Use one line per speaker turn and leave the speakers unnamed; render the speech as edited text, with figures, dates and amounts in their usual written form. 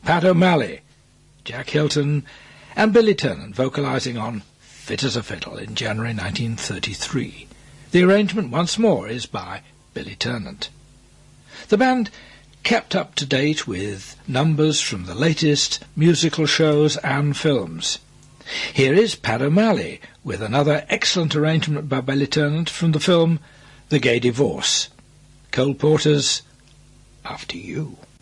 Pat O'Malley, Jack Hilton, and Billy Tennant vocalising on Fit as a Fiddle in January 1933. The arrangement once more is by Billy Tennant. The band kept up to date with numbers from the latest musical shows and films. Here is Pat O'Malley with another excellent arrangement by Billy Tennant from the film The Gay Divorce. Cole Porter's After You.